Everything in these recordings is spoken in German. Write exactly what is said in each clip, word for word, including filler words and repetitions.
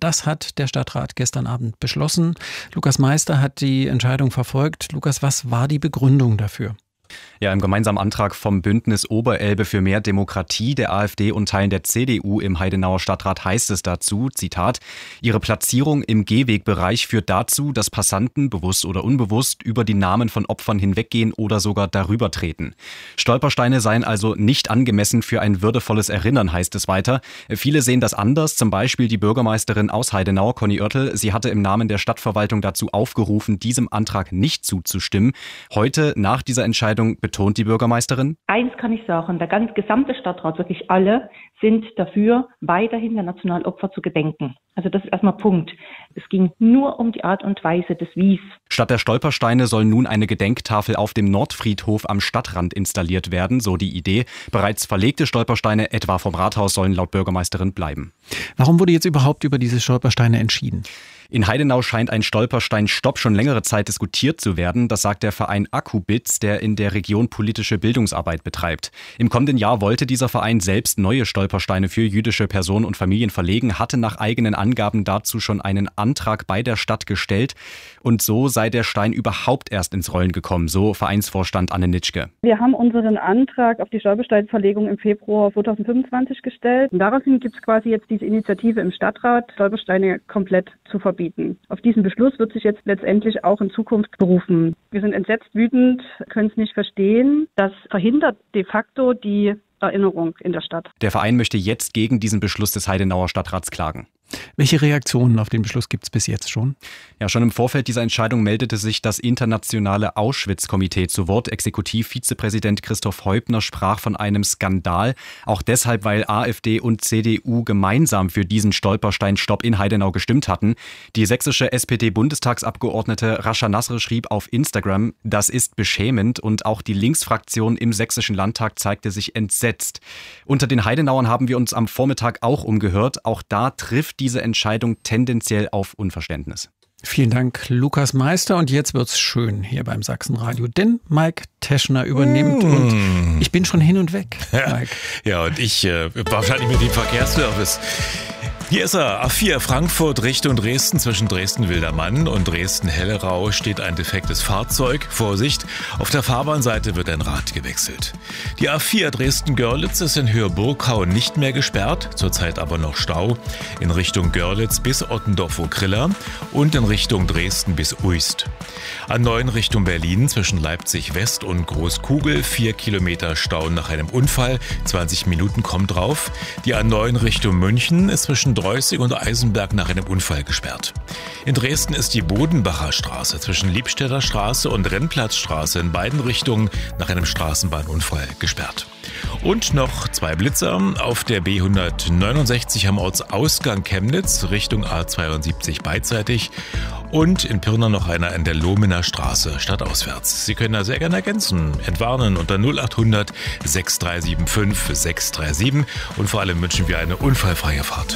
Das hat der Stadtrat gestern Abend beschlossen. Lukas Meister hat die Entscheidung verfolgt. Lukas, was war die Begründung dafür? Ja, im gemeinsamen Antrag vom Bündnis Oberelbe für mehr Demokratie, der AfD und Teilen der C D U im Heidenauer Stadtrat heißt es dazu, Zitat, ihre Platzierung im Gehwegbereich führt dazu, dass Passanten, bewusst oder unbewusst, über die Namen von Opfern hinweggehen oder sogar darüber treten. Stolpersteine seien also nicht angemessen für ein würdevolles Erinnern, heißt es weiter. Viele sehen das anders, zum Beispiel die Bürgermeisterin aus Heidenau, Conny Oertel. Sie hatte im Namen der Stadtverwaltung dazu aufgerufen, diesem Antrag nicht zuzustimmen. Heute, nach dieser Entscheidung, betont die Bürgermeisterin: Eins kann ich sagen, der ganze gesamte Stadtrat, wirklich alle, sind dafür, weiterhin der Nationalopfer zu gedenken. Also das ist erstmal Punkt. Es ging nur um die Art und Weise des Wies. Statt der Stolpersteine soll nun eine Gedenktafel auf dem Nordfriedhof am Stadtrand installiert werden, so die Idee. Bereits verlegte Stolpersteine, etwa vom Rathaus, sollen laut Bürgermeisterin bleiben. Warum wurde jetzt überhaupt über diese Stolpersteine entschieden? In Heidenau scheint ein Stolpersteinstopp schon längere Zeit diskutiert zu werden. Das sagt der Verein Akkubitz, der in der Region politische Bildungsarbeit betreibt. Im kommenden Jahr wollte dieser Verein selbst neue Stolpersteine für jüdische Personen und Familien verlegen, hatte nach eigenen Angaben dazu schon einen Antrag bei der Stadt gestellt. Und so sei der Stein überhaupt erst ins Rollen gekommen, so Vereinsvorstand Anne Nitschke. Wir haben unseren Antrag auf die Stolpersteinverlegung im Februar zweitausendfünfundzwanzig gestellt. Und daraufhin gibt es quasi jetzt diese Initiative im Stadtrat, Stolpersteine komplett zu verbieten. Auf diesen Beschluss wird sich jetzt letztendlich auch in Zukunft berufen. Wir sind entsetzt, wütend, können es nicht verstehen. Das verhindert de facto die Erinnerung in der Stadt. Der Verein möchte jetzt gegen diesen Beschluss des Heidenauer Stadtrats klagen. Welche Reaktionen auf den Beschluss gibt es bis jetzt schon? Ja, schon im Vorfeld dieser Entscheidung meldete sich das internationale Auschwitz-Komitee zu Wort. Exekutivvizepräsident Christoph Heubner sprach von einem Skandal. Auch deshalb, weil AfD und C D U gemeinsam für diesen Stolpersteinstopp in Heidenau gestimmt hatten. Die sächsische S P D-Bundestagsabgeordnete Rascha Nasr schrieb auf Instagram, das ist beschämend, und auch die Linksfraktion im sächsischen Landtag zeigte sich entsetzt. Unter den Heidenauern haben wir uns am Vormittag auch umgehört. Auch da trifft diese Entscheidung tendenziell auf Unverständnis. Vielen Dank, Lukas Meister. Und jetzt wird's schön hier beim Sachsenradio, denn Mike Teschner übernimmt. Mm. Und ich bin schon hin und weg, Mike. Ja, und ich äh, wahrscheinlich mit dem Verkehrsservice. Hier ist er, A vier Frankfurt Richtung Dresden. Zwischen Dresden-Wildermann und Dresden-Hellerau steht ein defektes Fahrzeug. Vorsicht, auf der Fahrbahnseite wird ein Rad gewechselt. Die A vier Dresden-Görlitz ist in Höhe Burgau nicht mehr gesperrt, zurzeit aber noch Stau. In Richtung Görlitz bis Ottendorf-Okrilla und in Richtung Dresden bis Uist. A neun Richtung Berlin zwischen Leipzig-West und Großkugel, vier Kilometer Stau nach einem Unfall, zwanzig Minuten kommt drauf. Die A neun Richtung München ist zwischen Dreußig und Eisenberg nach einem Unfall gesperrt. In Dresden ist die Bodenbacher Straße zwischen Liebstädter Straße und Rennplatzstraße in beiden Richtungen nach einem Straßenbahnunfall gesperrt. Und noch zwei Blitzer auf der B hundertneunundsechzig am Ortsausgang Chemnitz Richtung A zweiundsiebzig beidseitig und in Pirna noch einer in der Lohmener Straße stadtauswärts. Sie können da sehr gerne ergänzen, entwarnen unter null achthundert sechs drei sieben fünf sechs drei sieben und vor allem wünschen wir eine unfallfreie Fahrt.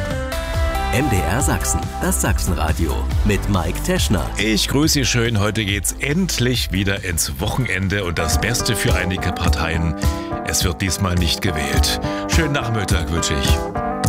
M D R Sachsen, das Sachsenradio mit Mike Teschner. Ich grüße Sie schön, heute geht's endlich wieder ins Wochenende und das Beste für einige Parteien, es wird diesmal nicht gewählt. Schönen Nachmittag wünsche ich.